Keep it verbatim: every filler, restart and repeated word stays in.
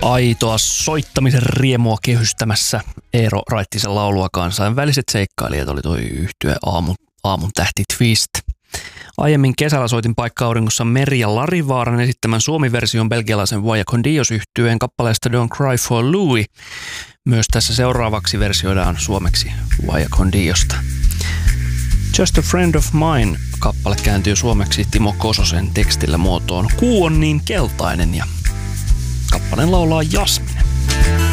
Aitoa soittamisen riemua kehystämässä Eero Raittisen laulua kansainväliset seikkailijat oli toi yhtye aamun, aamun tähti Twist. Aiemmin kesällä soitin Paikka auringossa Merja Larivaaran esittämän suomi-version belgialaisen Vaya con Dios-yhtyeen kappaleesta Don't Cry for Louis. Myös tässä seuraavaksi versioidaan suomeksi Vaya con Diosta. Just a Friend of Mine -kappale kääntyy suomeksi Timo Kososen tekstillä muotoon Kuu on niin keltainen ja kappaleen laulaa Jasmine.